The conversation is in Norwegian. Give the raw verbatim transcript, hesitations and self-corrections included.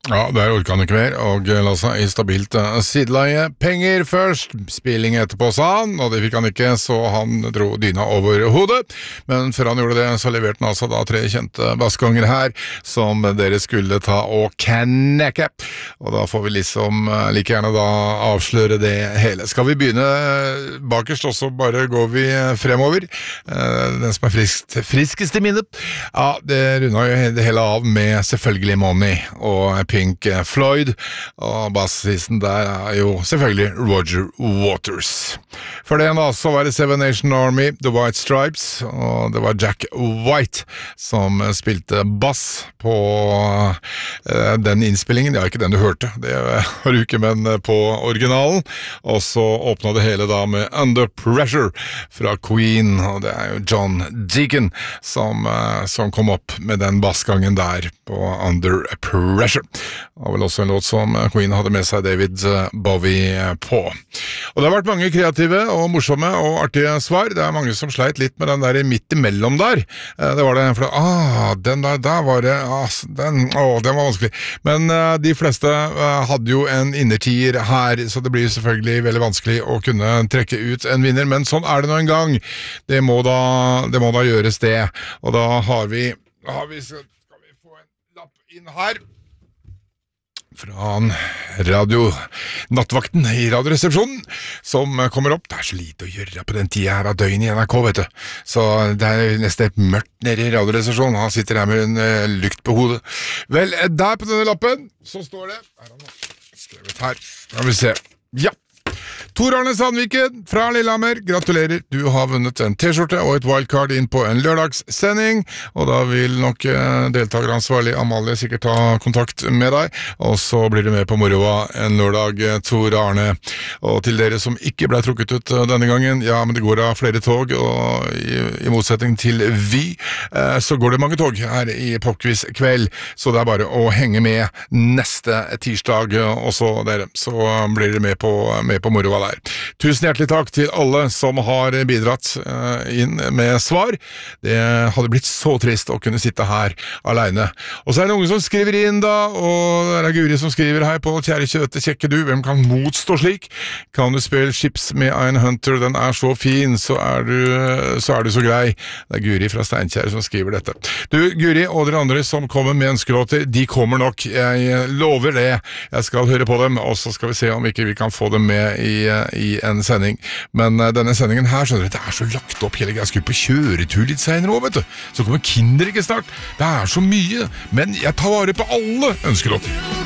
Ja, der orker han ikke mer, og la seg i stabilt uh, sideleie. Penger først, spilling etterpå, sa han, og det fikk han ikke, så han dro dyna over hodet. Men før han gjorde det, så leverte han altså da tre kjente bassganger her, som dere skulle ta og knekke. Og da får vi liksom uh, like gjerne da avsløre det hele. Skal vi begynne bakerst, og så bare går vi fremover? Uh, den som er frisk, friskest i minnet. Ja, det rundet jo det hele av med selvfølgelig Money, og Pink Floyd, og bassisten der er jo selvfølgelig Roger Waters. For det da så var det Seven Nation Army, The White Stripes, og det var Jack White som spilte bass på uh, den innspillingen. Det er ikke den du hørte, det har du ikke, men på originalen. Og så åpnet det hele da med Under Pressure fra Queen, og det er jo John Deacon som, uh, som kom opp med den bassgangen der på Under Pressure. Det var vel også en låt som Queen hadde med seg David Bowie på. Og det har vært mange kreative og morsomme og artige svar. Det er mange som sleit litt med den der midt imellom der. Det var det, for ah, den der, der var det, ah, den, åh, den var vanskelig. Men uh, de fleste uh, hadde jo en innertier her, så det blir selvfølgelig veldig vanskelig å kunne trekke ut en vinner, men sånn er det nå en gang. Det må da, det må da gjøres det. Og da har vi, har vi skal vi få en lapp inn her fra radio nattvakten i radioresepsjonen som kommer opp. Det er så lite å gjøre på den tida her av døgn i N R K, vet du. Så det er nesten mørkt nede i radioresepsjonen. Han sitter her med en uh, lykt på hodet. Vel, der på denne lappen så står det, her har han skrevet her, skal vi se, ja. Tor Arne Sandviken fra Lillehammer, gratulerer, du har vunnet en t-skjorte og et wildcard inn på en lørdagssending, og da vil nok deltakeransvarlig Amalie sikkert ta kontakt med deg, og så blir du med på moroa en lørdag, Tor Arne. Og til dere som ikke ble trukket ut denne gangen, ja, men det går av flere tog, og i, i motsetning til Vy, så går det mange tog her i Popquiz kveld, så det er bare å henge med neste tirsdag, og så dere, så blir dere med på, med på moroa der. Tusen hjertelig takk til alle som har bidratt uh, inn med svar. Det hadde blitt så trist å kunne sitte her alene. Og så er det noen som skriver inn da, og det er Guri som skriver her på Kjære kjøte, kjekke du, hvem kan motstå slik? Kan du spille Ships med Ian Hunter, den er så fin, så er du så, er du så grei. Det er Guri fra Steinkjer som skriver dette. Du, Guri og dere andre som kommer med ønskelåter, de kommer nok, jeg lover det. Jeg skal høre på dem, og så skal vi se om ikke vi kan få dem med i i en sending, men uh, denne sendingen her, skjønner du, det er så lagt opp hele, jeg skulle på kjøretur litt senere også, vet du, så kommer Kinder ikke snart, det er så mye, men jeg tar vare på alle ønskelåter.